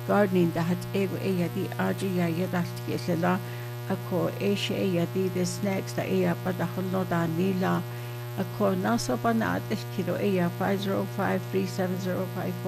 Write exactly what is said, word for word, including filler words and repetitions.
gardening dahat ego eya di aji ya yadalt yesela ako Asia eya di the snacks da eya padahulno da nila ako nasa pa na at kilo eya five zero five three seven zero five four